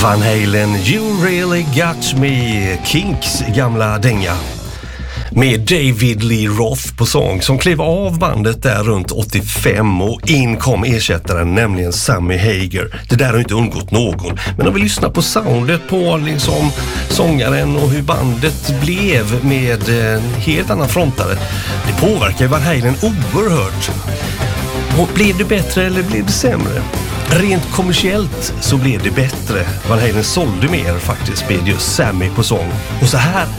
Van Halen, You Really Got Me, Kinks gamla dänga. Med David Lee Roth på sång som klev av bandet där runt 85 och in kom ersättaren, nämligen Sammy Hagar. Det där har inte undgått någon, men om vi lyssnar på soundet på liksom sångaren och hur bandet blev med en helt annan frontare, det påverkar Van Halen oerhört. Och blev det bättre eller blev det sämre? Rent kommersiellt så blev det bättre. Van Halen sålde mer faktiskt med just Sammy på sång. Och så här